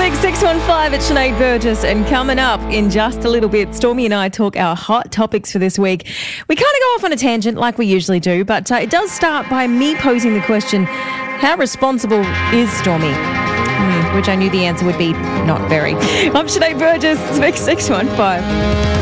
Mix 615 at Sinead Burgess, and coming up in just a little bit, Stormy and I talk our hot topics for this week. We kind of go off on a tangent like we usually do, but it does start by me posing the question, how responsible is Stormy? Which I knew the answer would be not very. I'm Sinead Burgess, it's Mix 615.